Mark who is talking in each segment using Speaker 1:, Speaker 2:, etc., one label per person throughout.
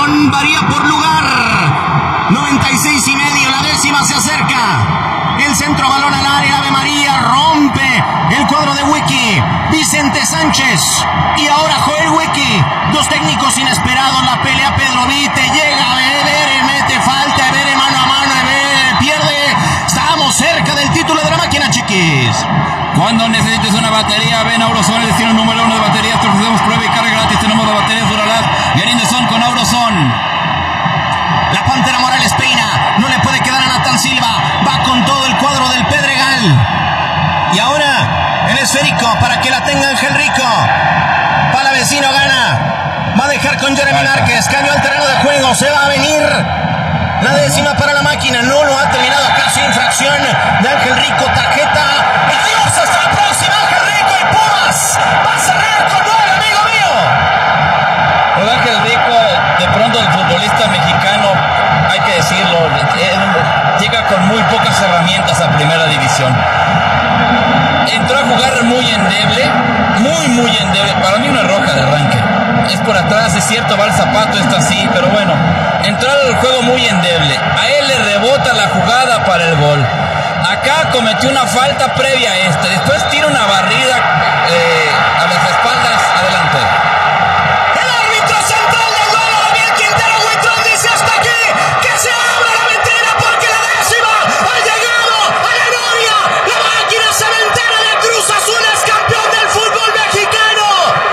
Speaker 1: balón varía por lugar. 96.5, la décima se acerca. El centro, balón al área, Ave María, rompe el cuadro de Wiki. Vicente Sánchez y ahora Joel Wiki. Dos técnicos inesperados, la pelea Pedro Vite, llega a Bere, mete falta, Bere mano a mano, Bere pierde. Estamos cerca del título de la máquina, chiquis.
Speaker 2: Cuando necesites una batería, ven a Auroson, el destino número 1 de baterías. Te ofrecemos prueba y carga gratis. Tenemos las baterías Duralast y Arindeson con Auroson.
Speaker 1: La Pantera Morales peina, no le puede quedar a Natán Silva, va con todo el cuadro del Pedregal. Y ahora el esférico para que la tenga Ángel Rico. Palavecino gana, va a dejar con Jeremy Márquez, cambio al terreno de juego, se va a venir la décima para la máquina, no lo ha terminado, casi infracción de Ángel Rico, tarjeta. ¡Adiós, hasta la próxima, Ángel Rico! Y Pumas va a cerrar con gol, amigo mío.
Speaker 2: Pues Ángel Rico, de pronto el futbolista mexicano, hay que decirlo, llega con muy pocas herramientas a primera división. Entró a jugar muy endeble, muy endeble. Para mí una roja de arranque. Es por atrás, es cierto, va el zapato, está así, pero bueno, entró al juego muy endeble. A él le rebota la jugada para el gol. Acá cometió una falta previa a esta. Después tira una barrida a las espaldas. Adelante.
Speaker 1: El árbitro central del gol, Daniel Quintero Huitrón, dice hasta aquí, que se abra la ventana porque la décima ha llegado a la gloria. La máquina cementera de Cruz Azul es campeón del fútbol mexicano.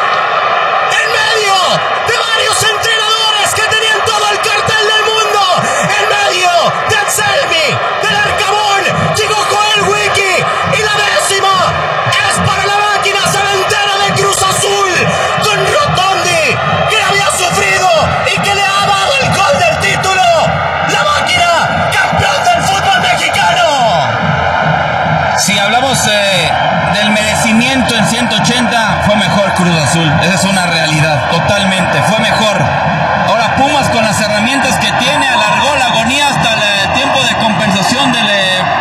Speaker 1: En medio de varios entrenadores que tenían todo el cartel del mundo, en medio de Anselmi, del Arcamón, llegó Joel Wiki y la décima es para la máquina cementera de Cruz Azul con Rotondi, que había sufrido y que le ha dado el gol del título. La máquina campeón del fútbol mexicano.
Speaker 2: Si hablamos del merecimiento en 180, fue mejor Cruz Azul. Esa es una realidad, totalmente, fue mejor. Ahora Pumas, con las herramientas que tiene, alargó la agonía hasta el tiempo de compensación de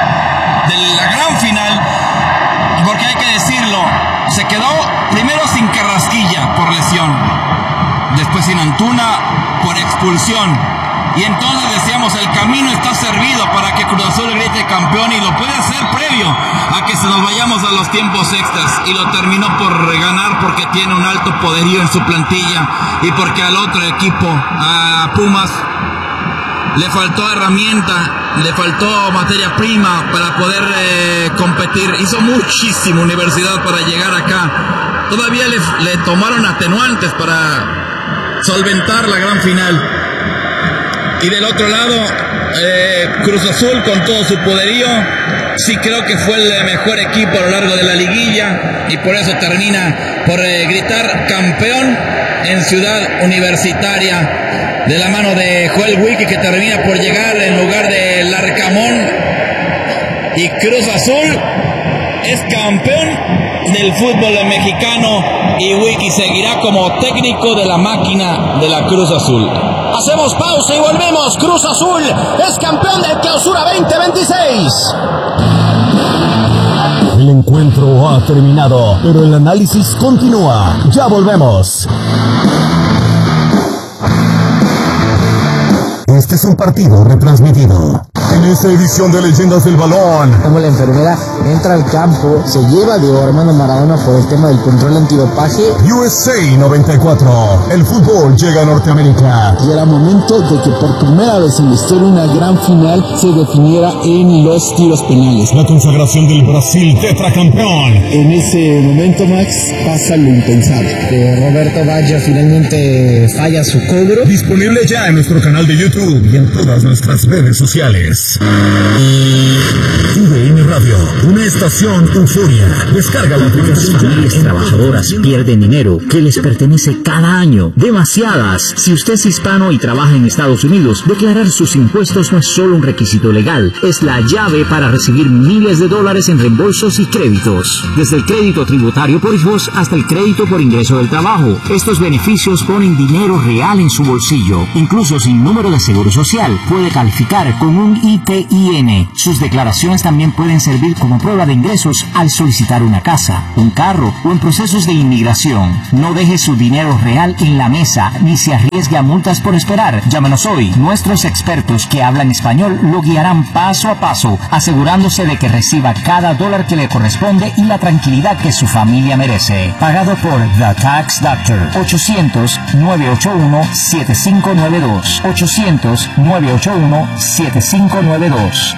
Speaker 2: la gran final, porque hay que decirlo, se quedó primero sin Carrasquilla por lesión, después sin Antuna por expulsión. Y entonces decíamos, el camino está servido para que Cruz Azul grite campeón, y lo puede hacer previo a que se nos vayamos a los tiempos extras, y lo terminó por ganar porque tiene un alto poderío en su plantilla y porque al otro equipo, a Pumas, le faltó herramienta, le faltó materia prima para poder competir. Hizo muchísimo Universidad para llegar acá. Todavía le tomaron atenuantes para solventar la gran final. Y del otro lado, Cruz Azul con todo su poderío, sí creo que fue el mejor equipo a lo largo de la liguilla, y por eso termina por gritar campeón en Ciudad Universitaria, de la mano de Joel Wiki, que termina por llegar en lugar del Arcamón. Y Cruz Azul es campeón del fútbol mexicano, y Wiki seguirá como técnico de la máquina de la Cruz Azul.
Speaker 1: Hacemos pausa y volvemos. Cruz Azul es campeón del Clausura 2026.
Speaker 3: El encuentro ha terminado, pero el análisis continúa. Ya volvemos. Este es un partido retransmitido. En esta edición de Leyendas del Balón,
Speaker 4: como la enfermera entra al campo, se lleva a Diego Armando Maradona por el tema del control antidopaje.
Speaker 3: USA 94, el fútbol llega a Norteamérica.
Speaker 4: Y era momento de que por primera vez en la historia una gran final se definiera en los tiros penales.
Speaker 3: La consagración del Brasil tetracampeón.
Speaker 4: En ese momento, Max, pasa lo impensable. Roberto Baggio finalmente falla su cobro.
Speaker 3: Disponible ya en nuestro canal de YouTube y en todas nuestras redes sociales. TUDN Radio, una estación euforia. Descarga la aplicación.
Speaker 5: Muchas familias trabajadoras pierden dinero que les pertenece cada año. Demasiadas. Si usted es hispano y trabaja en Estados Unidos, declarar sus impuestos no es solo un requisito legal, es la llave para recibir miles de dólares en reembolsos y créditos. Desde el crédito tributario por hijos hasta el crédito por ingreso del trabajo. Estos beneficios ponen dinero real en su bolsillo. Incluso sin número de seguro social, puede calificar con un ITIN. Sus declaraciones también pueden servir como prueba de ingresos al solicitar una casa, un carro o en procesos de inmigración. No deje su dinero real en la mesa ni se arriesgue a multas por esperar. Llámenos hoy. Nuestros expertos que hablan español lo guiarán paso a paso, asegurándose de que reciba cada dólar que le corresponde y la tranquilidad que su familia merece. Pagado por The Tax Doctor. 800-981-7592. 800-981-7592.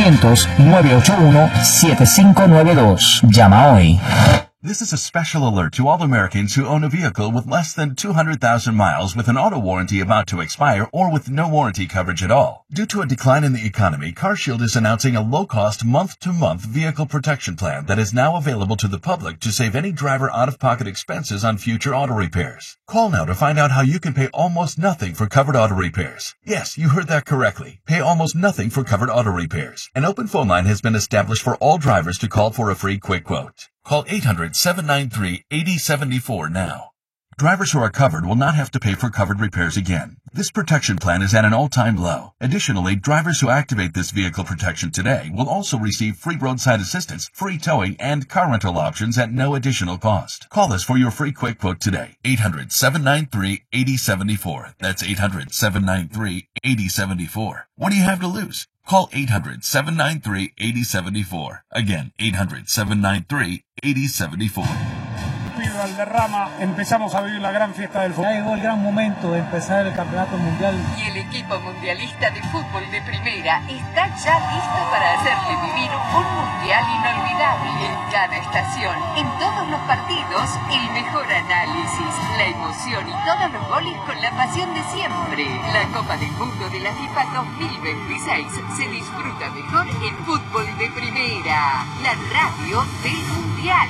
Speaker 5: 800-981-7592. Llama hoy.
Speaker 6: This is a special alert to all Americans who own a vehicle with less than 200,000 miles with an auto warranty about to expire or with no warranty coverage at all. Due to a decline in the economy, CarShield is announcing a low-cost month-to-month vehicle protection plan that is now available to the public to save any driver out-of-pocket expenses on future auto repairs. Call now to find out how you can pay almost nothing for covered auto repairs. Yes, you heard that correctly. Pay almost nothing for covered auto repairs. An open phone line has been established for all drivers to call for a free quick quote. Call 800-793-8074 now. Drivers who are covered will not have to pay for covered repairs again. This protection plan is at an all-time low. Additionally, drivers who activate this vehicle protection today will also receive free roadside assistance, free towing, and car rental options at no additional cost. Call us for your free quick quote today. 800-793-8074. That's 800-793-8074. What do you have to lose? Call 800-793-8074. Again, 800-793-8074.
Speaker 7: Valderrama, empezamos a vivir la gran fiesta del fútbol.
Speaker 8: Ya llegó el gran momento de empezar el campeonato mundial.
Speaker 9: Y el equipo mundialista de fútbol de primera está ya listo para hacerle vivir un mundial inolvidable en cada estación. En todos los partidos, el mejor análisis, la emoción y todos los goles con la pasión de siempre. La Copa del Mundo de la FIFA 2026 se disfruta mejor en fútbol de primera. La radio del mundial.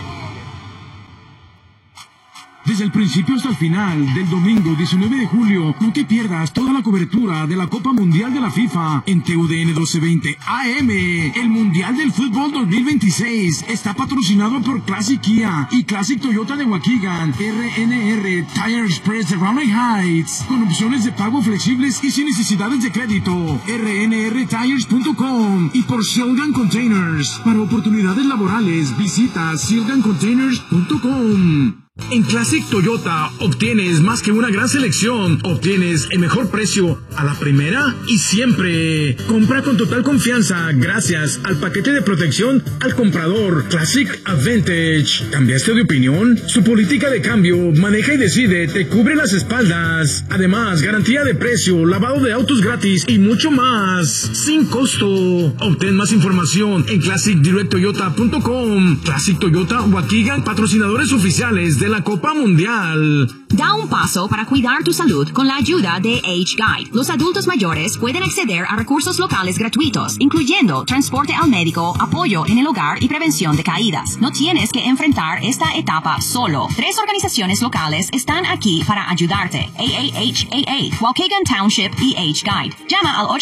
Speaker 10: Desde el principio hasta el final del domingo 19 de julio, no te pierdas toda la cobertura de la Copa Mundial de la FIFA en TUDN 1220 AM. El Mundial del Fútbol 2026 está patrocinado por Classic Kia y Classic Toyota de Waukegan, RNR Tire Express de Raleigh Heights, con opciones de pago flexibles y sin necesidades de crédito. rnrtires.com y por Shilgan Containers. Para oportunidades laborales, visita shilgancontainers.com. En Classic Toyota obtienes más que una gran selección, obtienes el mejor precio a la primera y siempre. Compra con total confianza gracias al paquete de protección al comprador Classic Advantage. ¿Cambiaste de opinión? Su política de cambio, maneja y decide, te cubre las espaldas. Además, garantía de precio, lavado de autos gratis y mucho más, sin costo. Obtén más información en ClassicDirectToyota.com. Classic Toyota Waukegan, patrocinadores oficiales de la Copa Mundial.
Speaker 11: Da un paso para cuidar tu salud con la ayuda de Age Guide. Los adultos mayores pueden acceder a recursos locales gratuitos, incluyendo transporte al médico, apoyo en el hogar y prevención de caídas. No tienes que enfrentar esta etapa solo. 3 organizaciones locales están aquí para ayudarte: AAHAA, Waukegan Township y Age Guide. Llama al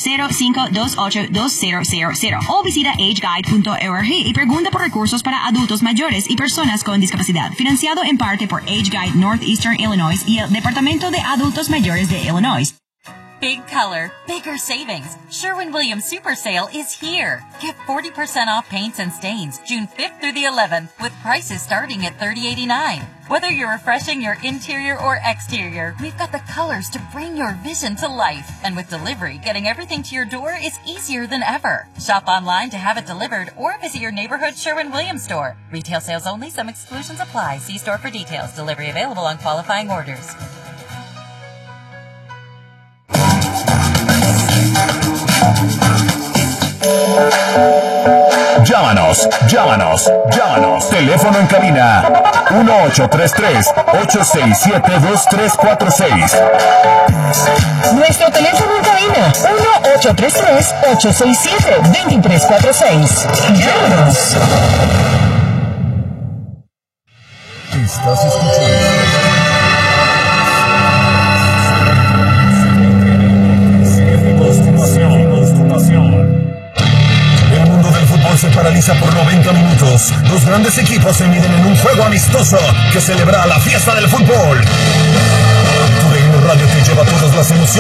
Speaker 11: 800-528-2000 o visita ageguide.org y pregunta por recursos para adultos mayores y personas con discapacidad. Financiado en parte por Age Guide Northeastern Illinois y el Departamento de Adultos Mayores de Illinois.
Speaker 12: Big color, bigger savings. Sherwin-Williams Super Sale is here. Get 40% off paints and stains June 5th through the 11th with prices starting at $30.89. Whether you're refreshing your interior or exterior, we've got the colors to bring your vision to life. And with delivery, getting everything to your door is easier than ever. Shop online to have it delivered or visit your neighborhood Sherwin-Williams store. Retail sales only. Some exclusions apply. See store for details. Delivery available on qualifying orders.
Speaker 13: Llámanos. Teléfono en cabina 1-833-867-2346.
Speaker 14: Nuestro teléfono en cabina 1-833-867-2346. Llámanos.
Speaker 13: Estás escuchando se paraliza por 90 minutos. Los grandes equipos se miden en un juego amistoso que celebra la fiesta del fútbol. TUDN Radio te lleva todas las emociones